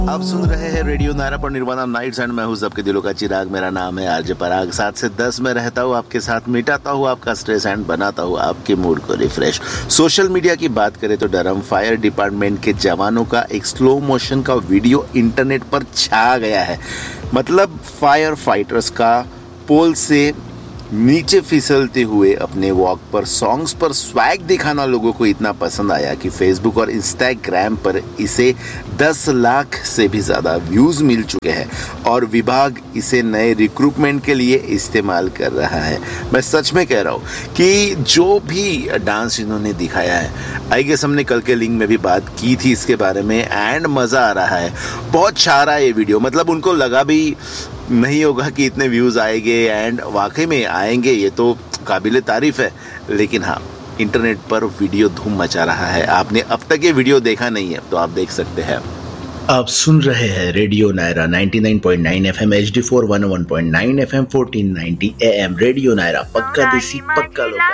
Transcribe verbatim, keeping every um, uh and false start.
आप सुन रहे हैं रेडियो नायरा पर निर्वाणा नाइट्स एंड मैं हूं सबके दिलों का चिराग। मेरा नाम है आरजे पराग। सात से दस में रहता हूं आपके साथ, मिटाता हूं आपका स्ट्रेस एंड बनाता हूं आपके मूड को रिफ्रेश। सोशल मीडिया की बात करें तो डरहम फायर डिपार्टमेंट के जवानों का एक स्लो मोशन का वीडियो इंटरनेट पर छा गया है। मतलब फायर फाइटर्स का पोल से नीचे फिसलते हुए अपने वॉक पर सॉन्ग्स पर स्वैग दिखाना लोगों को इतना पसंद आया कि फेसबुक और इंस्टाग्राम पर इसे दस लाख से भी ज़्यादा व्यूज़ मिल चुके हैं और विभाग इसे नए रिक्रूटमेंट के लिए इस्तेमाल कर रहा है। मैं सच में कह रहा हूँ कि जो भी डांस इन्होंने दिखाया है, आई गेस हमने कल के लिंक में भी बात की थी इसके बारे में, एंड मज़ा आ रहा है। बहुत छा रहा है ये वीडियो। मतलब उनको लगा भी नहीं होगा कि इतने व्यूज़ आएंगे, एंड वाकई में आएंगे, ये तो काबिल तारीफ़ है। लेकिन हाँ, इंटरनेट पर वीडियो धूम मचा रहा है। आपने अब तक ये वीडियो देखा नहीं है तो आप देख सकते हैं। आप सुन रहे हैं रेडियो नायरा निन्यानवे point now FM, H D four one O one point nine FM, fourteen ninety am. Radio Naira, पक्का देसी पक्का लोकल।